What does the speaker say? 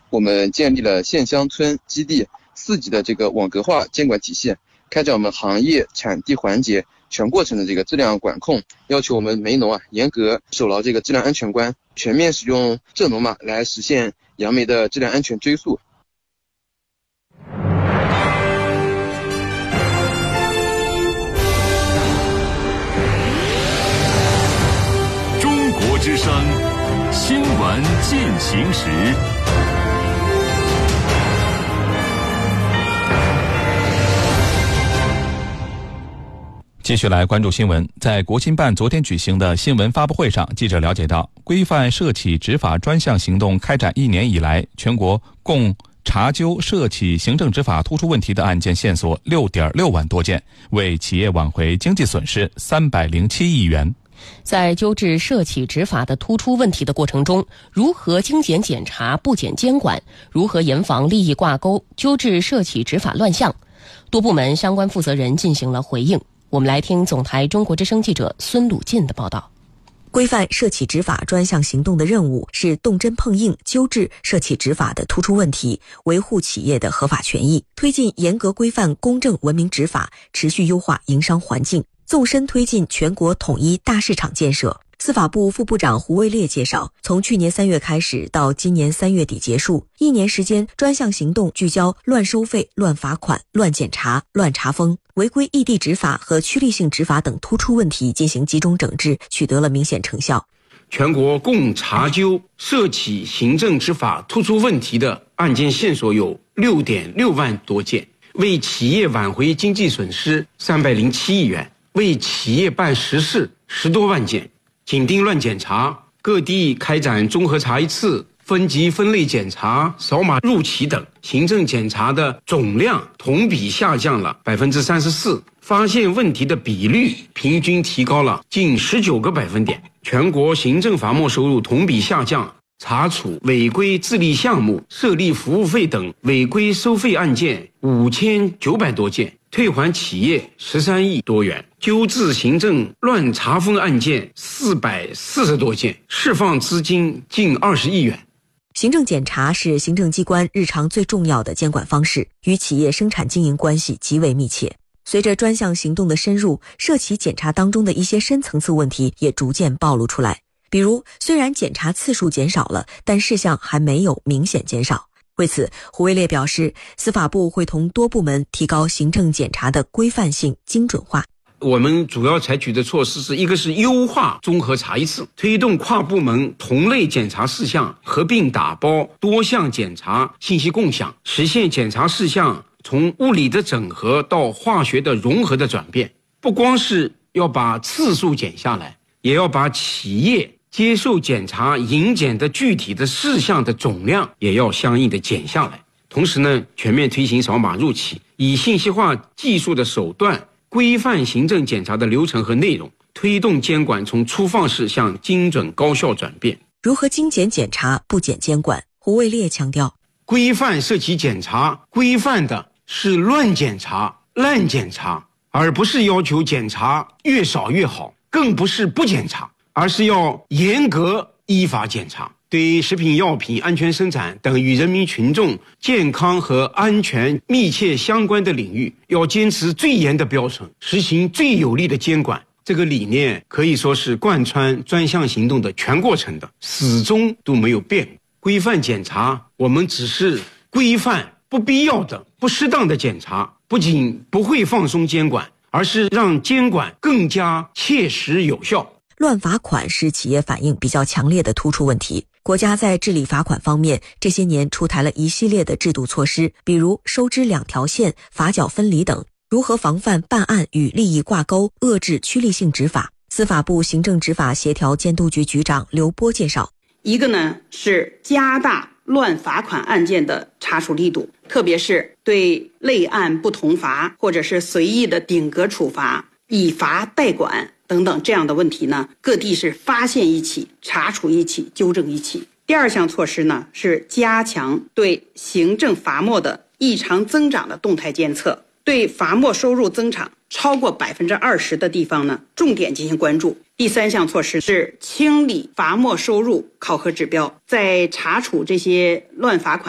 我们建立了县乡村基地4级的这个网格化监管体系，开展我们行业产地环节全过程的这个质量管控，要求我们煤农严格守牢这个质量安全关，全面使用蔗农码来实现杨梅的质量安全追溯。 中国之声新闻进行时。继续来关注新闻。在国新办昨天举行的新闻发布会上，记者了解到，规范涉企执法专项行动开展1年以来，全国共查究涉企行政执法突出问题的案件线索6.6万多件，为企业挽回经济损失307亿元。 在纠治涉企执法的突出问题的过程中，如何精简检查、不减监管，如何严防利益挂钩，纠治涉企执法乱象，多部门相关负责人进行了回应。我们来听总台中国之声记者孙鲁进的报道。 规范涉企执法专项行动的任务是动真碰硬纠治涉企执法的突出问题，维护企业的合法权益，推进严格规范公正文明执法，持续优化营商环境，纵深推进全国统一大市场建设。司法部副部长胡卫烈介绍，从去年3月开始到今年3月底结束，1年时间，专项行动聚焦乱收费、乱罚款、乱检查、乱查封、违规异地执法和趋利性执法等突出问题进行集中整治，取得了明显成效。 全国共查究涉企行政执法突出问题的案件线索有6.6万多件，为企业挽回经济损失307亿元，为企业办实事10多万件。紧盯乱检查，各地开展综合查一次、分级分类检查、扫码入企等，行政检查的总量同比下降了34%，发现问题的比率平均提高了近19个百分点。全国行政罚没收入同比下降，查处违规自立项目、设立服务费等违规收费案件5900多件，退还企业13亿多元，纠治行政乱查封案件440多件，释放资金近20亿元。 行政检查是行政机关日常最重要的监管方式，与企业生产经营关系极为密切。随着专项行动的深入，涉企检查当中的一些深层次问题也逐渐暴露出来。比如，虽然检查次数减少了，但事项还没有明显减少。为此，胡卫烈表示，司法部会同多部门提高行政检查的规范性、精准化。 我们主要采取的措施是，一个是优化综合查一次，推动跨部门同类检查事项合并打包、多项检查信息共享，实现检查事项从物理的整合到化学的融合的转变。不光是要把次数减下来，也要把企业接受检查引检的具体的事项的总量也要相应的减下来。同时呢，全面推行扫码入企，以信息化技术的手段规范行政检查的流程和内容，推动监管从粗放式向精准高效转变。 如何精简检查、不减监管？胡卫烈强调， 规范涉企检查，规范的是乱检查、滥检查，而不是要求检查越少越好，更不是不检查，而是要严格依法检查。对食品药品安全生产等与人民群众健康和安全密切相关的领域，要坚持最严的标准，实行最有力的监管。这个理念可以说是贯穿专项行动的全过程的，始终都没有变。规范检查，我们只是规范不必要的、不适当的检查，不仅不会放松监管，而是让监管更加切实有效。 乱罚款是企业反应比较强烈的突出问题。国家在治理罚款方面，这些年出台了一系列的制度措施，比如收支2条线、罚缴分离等。如何防范办案与利益挂钩，遏制趋利性执法？司法部行政执法协调监督局局长刘波介绍， 一个呢是加大乱罚款案件的查处力度，特别是对类案不同罚或者是随意的顶格处罚、以罚代管等等这样的问题呢，各地是发现一起、查处一起、纠正一起。第二项措施呢是加强对行政罚没的异常增长的动态监测，对罚没收入增长超过20%的地方呢，重点进行关注。第三项措施是清理罚没收入考核指标，在查处这些乱罚款